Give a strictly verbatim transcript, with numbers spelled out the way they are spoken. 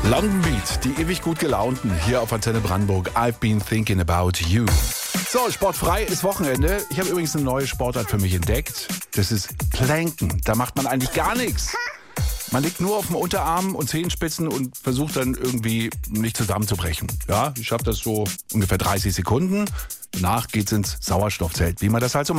London Beat, die ewig gut gelaunten, hier auf Antenne Brandenburg. I've been thinking about you. So, sportfrei ist Wochenende. Ich habe übrigens eine neue Sportart für mich entdeckt. Das ist Planken. Da macht man eigentlich gar nichts. Man liegt nur auf dem Unterarm und Zehenspitzen und versucht dann irgendwie nicht zusammenzubrechen. Ja, ich schaffe das so ungefähr dreißig Sekunden. Danach geht's ins Sauerstoffzelt, wie man das halt so macht.